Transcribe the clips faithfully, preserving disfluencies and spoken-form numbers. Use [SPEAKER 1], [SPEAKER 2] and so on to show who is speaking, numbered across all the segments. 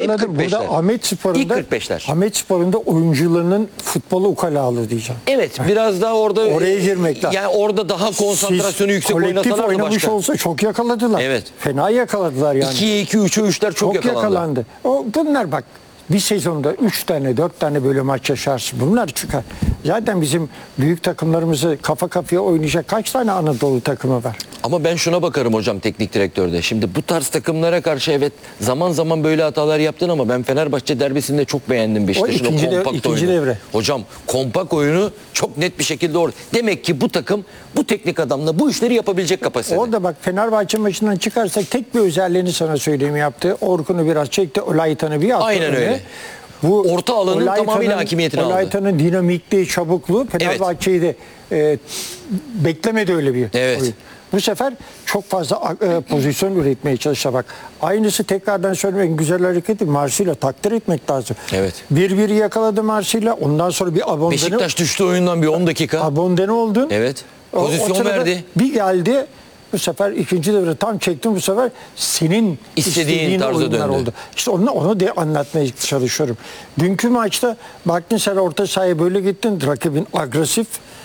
[SPEAKER 1] yakaladım. Burada Ahmet Spor'un da Ahmet Spor'un da oyuncularının futbolu ukalalığı diyeceğim.
[SPEAKER 2] Evet, biraz daha orada
[SPEAKER 1] oraya girmek lazım.
[SPEAKER 2] Yani orada daha konsantrasyonu
[SPEAKER 1] Siz
[SPEAKER 2] yüksek
[SPEAKER 1] kolektif
[SPEAKER 2] oynasalar
[SPEAKER 1] oynamış
[SPEAKER 2] başka.
[SPEAKER 1] olsa çok yakaladılar.
[SPEAKER 2] Evet.
[SPEAKER 1] Fena yakaladılar yani.
[SPEAKER 2] ikiye iki, üçe üçler çok,
[SPEAKER 1] çok
[SPEAKER 2] yakalandı.
[SPEAKER 1] yakalandı. O, bunlar bak bir sezonda üç tane dört tane böyle maç yaşarsın. Bunlar çıkar. Zaten bizim büyük takımlarımızı kafa kafaya oynayacak kaç tane Anadolu takımı var?
[SPEAKER 2] Ama ben şuna bakarım hocam teknik direktörde. Şimdi bu tarz takımlara karşı evet zaman zaman böyle hatalar yaptın ama ben Fenerbahçe derbisinde çok beğendim Beşiktaş'ın o,
[SPEAKER 1] o ikinci
[SPEAKER 2] kompakt
[SPEAKER 1] de,
[SPEAKER 2] oyunu.
[SPEAKER 1] Devre.
[SPEAKER 2] Hocam kompakt oyunu çok net bir şekilde orada. Demek ki bu takım bu teknik adamla bu işleri yapabilecek kapasitede.
[SPEAKER 1] Orada bak Fenerbahçe maçından çıkarsak tek bir özelliğini sana söyleyeyim yaptı. Orkun'u biraz çekti. Olaytan'ı bir attı.
[SPEAKER 2] Aynen öyle.
[SPEAKER 1] öyle. Bu
[SPEAKER 2] orta alanın tamamıyla hakimiyetini aldı.
[SPEAKER 1] Olaytan'ın dinamikliği, çabukluğu Fenerbahçe'yi de e, beklemedi öyle bir
[SPEAKER 2] evet.
[SPEAKER 1] oyun. Bu sefer çok fazla e, pozisyon üretmeye çalıştı bak. Aynısı tekrardan söylemek güzel hareketi Marsilya takdir etmek lazım.
[SPEAKER 2] Evet.
[SPEAKER 1] Bir bir yakaladı Marsilya. Ondan sonra bir abondene.
[SPEAKER 2] Beşiktaş düştü oyundan bir on dakika.
[SPEAKER 1] Abondene oldun.
[SPEAKER 2] Evet. Pozisyon
[SPEAKER 1] o, o
[SPEAKER 2] verdi.
[SPEAKER 1] Bir geldi. Bu sefer ikinci devre tam çektim bu sefer senin
[SPEAKER 2] istediğin, istediğin
[SPEAKER 1] tarzda döndü. Oldu. İşte onu, onu de anlatmaya çalışıyorum. Dünkü maçta baktın sen orta sahaya böyle gittin. Rakibin agresif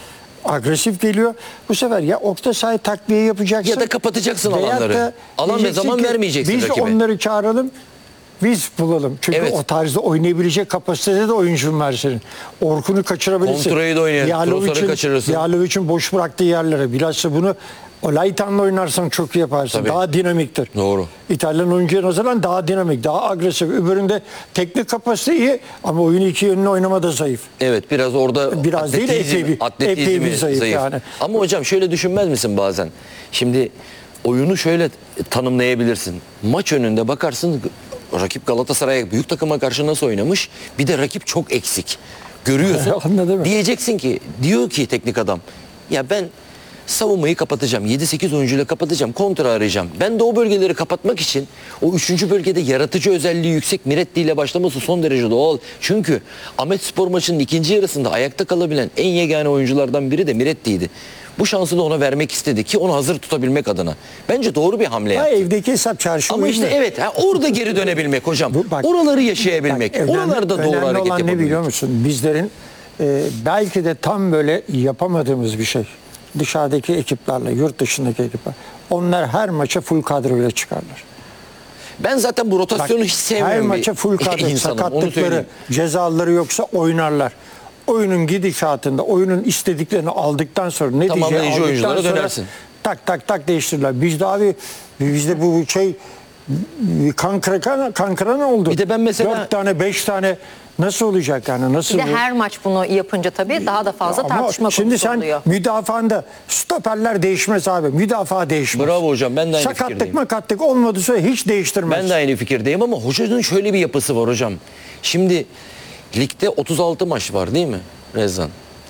[SPEAKER 1] agresif geliyor. Bu sefer ya orta sahaya takviye yapacaksın.
[SPEAKER 2] Ya da kapatacaksın alanları. Alan ve zaman vermeyeceksin
[SPEAKER 1] biz
[SPEAKER 2] rakibe.
[SPEAKER 1] Biz onları çağıralım. Biz bulalım. Çünkü evet. o tarzda oynayabilecek kapasitede de oyuncun var senin. Orkun'u kaçırabilirsin.
[SPEAKER 2] Kontrayı da oynayın. Trosar'ı kaçırırsın.
[SPEAKER 1] Yalovic'in boş bıraktığı yerlere. Bilhassa bunu Olaytan'la oynarsan çok iyi yaparsın. Tabii. Daha dinamiktir.
[SPEAKER 2] Doğru.
[SPEAKER 1] İtalyan oyuncuya nazaran daha dinamik, daha agresif. Öbüründe teknik kapasite iyi ama oyunu iki yönlü oynamada zayıf.
[SPEAKER 2] Evet biraz orada
[SPEAKER 1] biraz
[SPEAKER 2] atletizm,
[SPEAKER 1] değil epey bir,
[SPEAKER 2] atletizmi
[SPEAKER 1] epey bir zayıf, zayıf yani.
[SPEAKER 2] Ama hocam şöyle düşünmez misin bazen? Şimdi oyunu şöyle tanımlayabilirsin. Maç önünde bakarsın rakip Galatasaray'a büyük takıma karşı nasıl oynamış? Bir de rakip çok eksik. Görüyorsun. Diyeceksin ki diyor ki teknik adam ya ben savunmayı kapatacağım. yedi sekiz oyuncuyla kapatacağım. Kontra arayacağım. Ben de o bölgeleri kapatmak için o üçüncü bölgede yaratıcı özelliği yüksek Miretti ile başlaması son derece doğal. Çünkü Ahmetspor maçının ikinci yarısında ayakta kalabilen en yegane oyunculardan biri de Miretti'ydi. Bu şansı da ona vermek istedi ki onu hazır tutabilmek adına. Bence doğru bir hamle yaptı.
[SPEAKER 1] Ha, evdeki hesap çarşı.
[SPEAKER 2] Ama işte evet ha, orada geri dönebilmek hocam. Bu, bak, Oraları yaşayabilmek. Bak, önemli, Oralarda doğru hareket yapabilmek.
[SPEAKER 1] Önemli olan ne biliyor musun? Bizlerin e, belki de tam böyle yapamadığımız bir şey. Dışarıdaki ekiplerle, yurt dışındaki ekipler. Onlar her maça full kadroyla çıkarlar.
[SPEAKER 2] Ben zaten bu rotasyonu
[SPEAKER 1] Bak,
[SPEAKER 2] hiç sevmiyorum.
[SPEAKER 1] Her maça full kadro, sakatlıkları, cezaları yoksa oynarlar. Oyunun gidişatında, oyunun istediklerini aldıktan sonra ne diyeceği aldıktan sonra dönersin. tak tak tak değiştirirler. Bizde abi, bizde bu şey kankıran kankıran oldu.
[SPEAKER 2] Bir de ben mesela
[SPEAKER 1] dört tane, beş tane nasıl olacak yani? Nasıl?
[SPEAKER 3] Bir de her maç bunu yapınca tabii daha da fazla
[SPEAKER 1] ama
[SPEAKER 3] tartışma konusu
[SPEAKER 1] şimdi sen
[SPEAKER 3] oluyor.
[SPEAKER 1] müdafaanda stoperler değişmez abi. Müdafaa değişmez.
[SPEAKER 2] Bravo hocam, ben de aynı
[SPEAKER 1] Sakatlık
[SPEAKER 2] fikirdeyim.
[SPEAKER 1] makatlık olmadı sonra hiç değiştirmez.
[SPEAKER 2] Ben de aynı fikirdeyim ama hocanın şöyle bir yapısı var hocam. Şimdi ligde otuz altı maç var değil mi Rezan?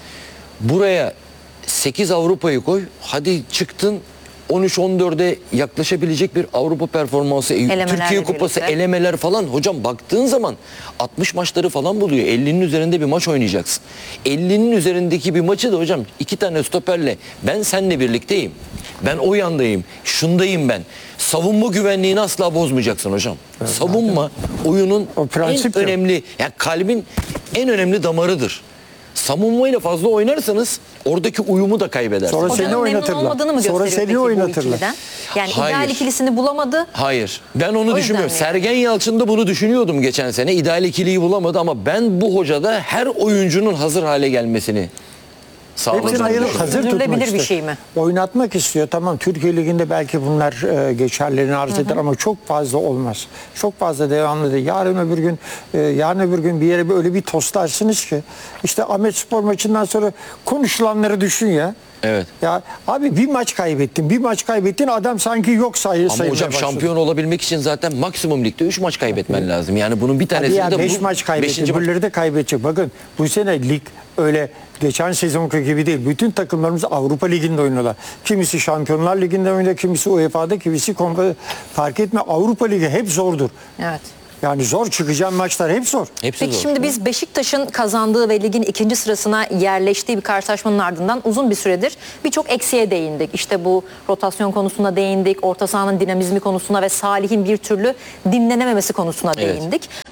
[SPEAKER 2] Buraya sekiz Avrupa'yı koy. Hadi çıktın on üç on dörde yaklaşabilecek bir Avrupa performansı.
[SPEAKER 3] Elemelerle
[SPEAKER 2] Türkiye Kupası,
[SPEAKER 3] birlikte.
[SPEAKER 2] elemeler falan. Hocam baktığın zaman altmış maçları falan buluyor. ellinin üzerinde bir maç oynayacaksın. ellinin üzerindeki bir maçı da hocam iki tane stoperle ben seninle birlikteyim. Ben o yandayım. Şundayım ben. Savunma güvenliğini asla bozmayacaksın hocam. Evet, savunma oyunun en önemli, yani kalbin en önemli damarıdır. Savunmayla fazla oynarsanız oradaki uyumu da kaybedersiniz.
[SPEAKER 1] Sonra
[SPEAKER 3] Hocanın
[SPEAKER 1] seni oynatırlar.
[SPEAKER 3] Sonra seni oynatırlar. Yani
[SPEAKER 2] Hayır.
[SPEAKER 3] ideal ikilisini bulamadı.
[SPEAKER 2] Hayır. Ben onu
[SPEAKER 3] o
[SPEAKER 2] düşünmüyorum.
[SPEAKER 3] Mi?
[SPEAKER 2] Sergen Yalçın'da bunu düşünüyordum geçen sene. İdeal ikiliyi bulamadı ama ben bu hocada her oyuncunun hazır hale gelmesini
[SPEAKER 1] Hepsini ayırıp hazır tutmak
[SPEAKER 3] bir şey mi?
[SPEAKER 1] Oynatmak istiyor. Tamam Türkiye Ligi'nde belki bunlar e, geçerlerini arz eder ama çok fazla olmaz. Çok fazla devamlı değil. Yarın öbür gün e, yarın öbür gün bir yere öyle bir toslarsınız ki işte Ahmetspor maçından sonra konuşulanları düşün ya.
[SPEAKER 2] Evet.
[SPEAKER 1] Ya abi bir maç kaybettin. Bir maç kaybettin. Adam sanki yok sayı
[SPEAKER 2] Ama hocam başladı. Şampiyon olabilmek için zaten maksimum ligde üç maç kaybetmen evet. lazım. Yani bunun bir tanesi
[SPEAKER 1] ya
[SPEAKER 2] de
[SPEAKER 1] beş
[SPEAKER 2] bu.
[SPEAKER 1] maç kaybedecek. Öbürleri de kaybedecek. Bakın bu sene lig öyle geçen sezonki gibi değil. Bütün takımlarımız Avrupa Ligi'nde oynuyorlar. Kimisi Şampiyonlar Ligi'nde oynuyor, kimisi U E F A'da, kimisi komple fark etme. Avrupa Ligi hep zordur.
[SPEAKER 3] Evet.
[SPEAKER 1] Yani zor çıkacağın maçlar hep zor.
[SPEAKER 3] Hepsi Peki zor. Şimdi biz Beşiktaş'ın kazandığı ve ligin ikinci sırasına yerleştiği bir karşılaşmanın ardından uzun bir süredir birçok eksiğe değindik. İşte bu rotasyon konusuna değindik, orta sahanın dinamizmi konusuna ve Salih'in bir türlü dinlenememesi konusuna değindik. Evet.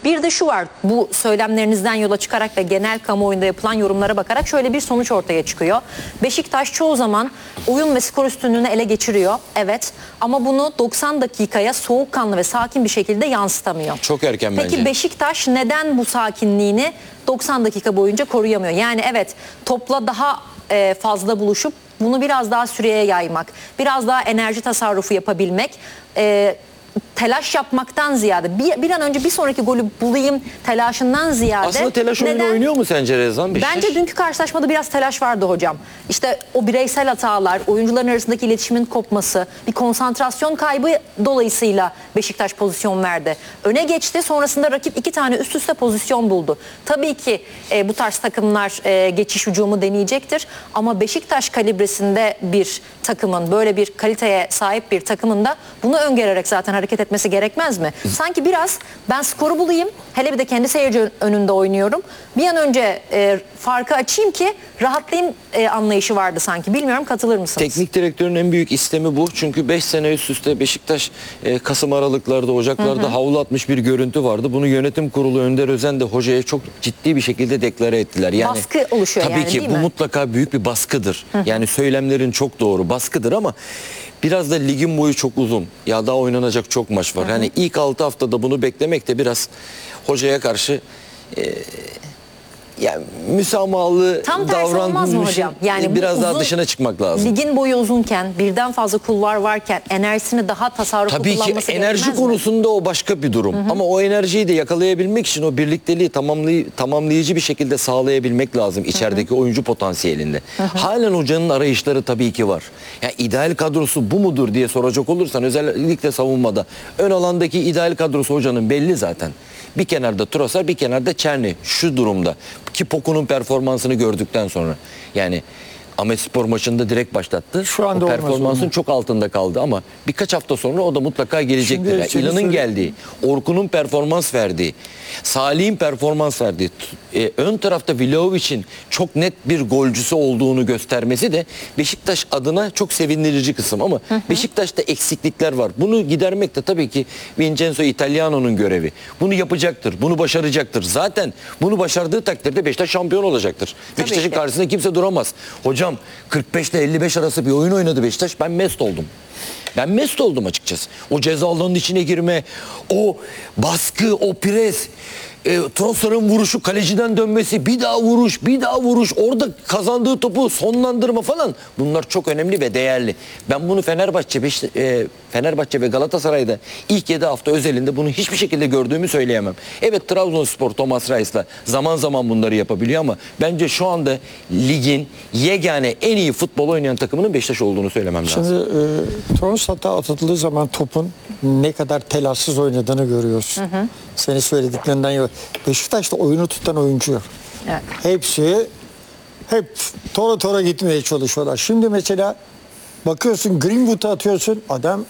[SPEAKER 3] Bir de şu var, bu söylemlerinizden yola çıkarak ve genel kamuoyunda yapılan yorumlara bakarak şöyle bir sonuç ortaya çıkıyor. Beşiktaş çoğu zaman oyun ve skor üstünlüğünü ele geçiriyor. Evet, ama bunu doksan dakikaya soğukkanlı ve sakin bir şekilde yansıtamıyor.
[SPEAKER 2] Çok erken
[SPEAKER 3] Peki
[SPEAKER 2] bence.
[SPEAKER 3] Beşiktaş neden bu sakinliğini doksan dakika boyunca koruyamıyor? Yani evet, topla daha e, fazla buluşup bunu biraz daha süreye yaymak, biraz daha enerji tasarrufu yapabilmek, e, telaş yapmaktan ziyade bir, bir an önce bir sonraki golü bulayım telaşından ziyade.
[SPEAKER 2] Aslında telaş oyunu
[SPEAKER 3] neden?
[SPEAKER 2] oynuyor mu sence Rezan Beşiktaş?
[SPEAKER 3] Bence dünkü karşılaşmada biraz telaş vardı hocam. İşte o bireysel hatalar, oyuncuların arasındaki iletişimin kopması, bir konsantrasyon kaybı dolayısıyla Beşiktaş pozisyon verdi. Öne geçti, sonrasında rakip iki tane üst üste pozisyon buldu. Tabii ki e, bu tarz takımlar e, geçiş hücumu deneyecektir. Ama Beşiktaş kalibresinde bir takımın, böyle bir kaliteye sahip bir takımın da bunu öngörerek zaten hareket etmesi gerekmez mi? Sanki biraz ben skoru bulayım, hele bir de kendi seyirci önünde oynuyorum. Bir an önce e, farkı açayım ki rahatlayayım e, anlayışı vardı sanki. Bilmiyorum, katılır mısınız?
[SPEAKER 2] Teknik direktörün en büyük istemi bu. Çünkü beş sene üst üste Beşiktaş e, Kasım Aralıklarda, Ocaklarda hı hı. havlu atmış bir görüntü vardı. Bunu yönetim kurulu Önder Özen de hocaya çok ciddi bir şekilde deklare ettiler. Yani,
[SPEAKER 3] baskı oluşuyor
[SPEAKER 2] tabii
[SPEAKER 3] yani,
[SPEAKER 2] ki
[SPEAKER 3] değil
[SPEAKER 2] bu
[SPEAKER 3] mi?
[SPEAKER 2] mutlaka büyük bir baskıdır. Hı hı. Yani söylemlerin çok doğru, baskıdır ama biraz da ligin boyu çok uzun. Ya daha oynanacak çok maç var. Hı hı. Yani ilk altı haftada bunu beklemek de biraz hocaya karşı e, yani müsamahalı
[SPEAKER 3] tam tersi olmaz mı hocam? Yani
[SPEAKER 2] biraz
[SPEAKER 3] uzun,
[SPEAKER 2] daha dışına çıkmak lazım.
[SPEAKER 3] Ligin boyu uzunken, birden fazla kulvar varken enerjisini daha tasarruflu
[SPEAKER 2] Tabii
[SPEAKER 3] kullanması
[SPEAKER 2] ki enerji konusunda mi? O başka bir durum. Hı hı. Ama o enerjiyi de yakalayabilmek için o birlikteliği tamamlay tamamlayıcı bir şekilde sağlayabilmek lazım içerideki hı hı. oyuncu potansiyelinde. Hı hı. Halen hocanın arayışları tabii ki var. Yani ideal kadrosu bu mudur diye soracak olursan, özellikle savunmada ön alandaki ideal kadrosu hocanın belli zaten. Bir kenarda Trossard, bir kenarda Çerni şu durumda. Ki Poku'nun performansını gördükten sonra. Yani Ahmetspor maçında direkt başlattı.
[SPEAKER 1] Şu anda
[SPEAKER 2] o performansın çok altında kaldı ama birkaç hafta sonra o da mutlaka gelecektir. Yani İlan'ın söyle... geldiği, Orkun'un performans verdiği, Salih'in performans verdiği, e, ön tarafta Vlahovic'in çok net bir golcüsü olduğunu göstermesi de Beşiktaş adına çok sevindirici kısım ama hı hı. Beşiktaş'ta eksiklikler var. Bunu gidermek de tabii ki Vincenzo Italiano'nun görevi. Bunu yapacaktır, bunu başaracaktır. Zaten bunu başardığı takdirde Beşiktaş şampiyon olacaktır. Beşiktaş'ın karşısında kimse duramaz. Hocam kırk beş ile elli beş arası bir oyun oynadı Beşiktaş. Ben mest oldum. Ben mest oldum açıkçası. O ceza alanının içine girme, o baskı, o pres, e, Trossard'ın vuruşu, kaleciden dönmesi, bir daha vuruş, bir daha vuruş, orada kazandığı topu sonlandırma falan. Bunlar çok önemli ve değerli. Ben bunu Fenerbahçe, Beş, e, Fenerbahçe ve Galatasaray'da ilk yedi hafta özelinde bunu hiçbir şekilde gördüğümü söyleyemem. Evet, Trabzonspor Thomas Reis'la zaman zaman bunları yapabiliyor ama bence şu anda ligin yegane en iyi futbol oynayan takımının Beşiktaş olduğunu söylemem lazım.
[SPEAKER 1] Şimdi e, Trossard'a atıldığı zaman topun ne kadar telassız oynadığını görüyorsun. Hı hı. Senin söylediklerinden yok. Beşiktaş'ta oyunu tutan oyuncu yok. Evet. Hepsi hep tora tora gitmeye çalışıyorlar. Şimdi mesela bakıyorsun Greenwood'a atıyorsun, adam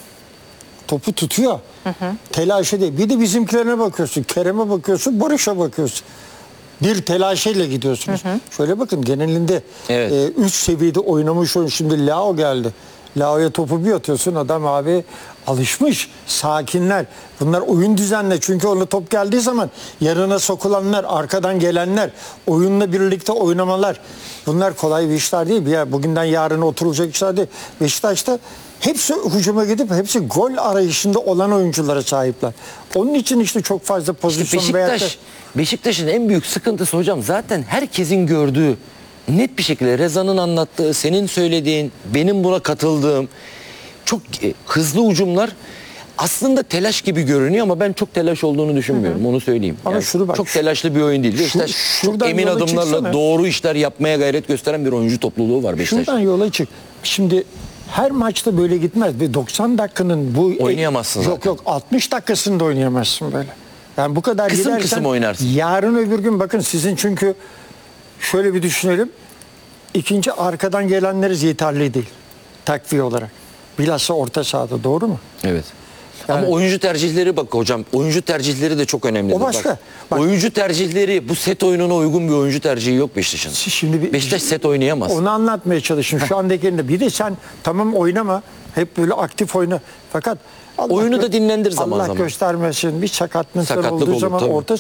[SPEAKER 1] topu tutuyor. Hı hı. Telaşı değil. Bir de bizimkilerine bakıyorsun. Kerem'e bakıyorsun, Barış'a bakıyorsun. Bir telaşıyla gidiyorsunuz. Hı hı. Şöyle bakın, genelinde evet. e, üst seviyede oynamış oyun. Şimdi Lao geldi. Lao'ya topu bir atıyorsun, adam abi alışmış, sakinler. Bunlar oyun düzenle, çünkü ona top geldiği zaman yarına sokulanlar, arkadan gelenler, oyunla birlikte oynamalar. Bunlar kolay bir işler değil. Ya bugünden yarına oturulacak işler değil. Beşiktaş'ta hepsi hücuma gidip hepsi gol arayışında olan oyunculara sahipler. Onun için işte çok fazla pozisyon
[SPEAKER 2] işte Beşiktaş, da... Beşiktaş'ın en büyük sıkıntısı hocam zaten herkesin gördüğü, net bir şekilde Reza'nın anlattığı, senin söylediğin, benim buna katıldığım çok hızlı hücumlar aslında telaş gibi görünüyor ama ben çok telaş olduğunu düşünmüyorum. Hı hı. Onu söyleyeyim. Ama yani şunu bak, çok telaşlı bir oyun değil. Beşiktaş çok emin adımlarla çıksana, doğru işler yapmaya gayret gösteren bir oyuncu topluluğu var Beşiktaş.
[SPEAKER 1] Şuradan yola çık. Şimdi her maçta böyle gitmez. Ve doksan dakikanın bu...
[SPEAKER 2] Oynayamazsın
[SPEAKER 1] Yok
[SPEAKER 2] zaten.
[SPEAKER 1] yok altmış dakikasında oynayamazsın böyle. Yani bu kadar
[SPEAKER 2] kısım
[SPEAKER 1] gidersen...
[SPEAKER 2] Kısım oynarsın.
[SPEAKER 1] Yarın öbür gün bakın sizin, çünkü şöyle bir düşünelim. İkinci arkadan gelenleriz yeterli değil. Takviye olarak. Bilhassa orta sahada, doğru mu?
[SPEAKER 2] Evet. Yani, ama oyuncu tercihleri bak hocam. Oyuncu tercihleri de çok önemli.
[SPEAKER 1] O başka.
[SPEAKER 2] Bak,
[SPEAKER 1] bak,
[SPEAKER 2] oyuncu tercihleri, bu set oyununa uygun bir oyuncu tercihi yok Beşiktaş'ın.
[SPEAKER 1] Şimdi bir,
[SPEAKER 2] Beşiktaş set oynayamaz.
[SPEAKER 1] Onu anlatmaya çalışın. Şu andakinde bir de sen tamam oynama. Hep böyle aktif oyna. Fakat
[SPEAKER 2] Allah oyunu da dinlendir zaman
[SPEAKER 1] Allah
[SPEAKER 2] zaman.
[SPEAKER 1] göstermesin. Bir sakatlık olduğu
[SPEAKER 2] olur,
[SPEAKER 1] zaman
[SPEAKER 2] tabii.
[SPEAKER 1] orta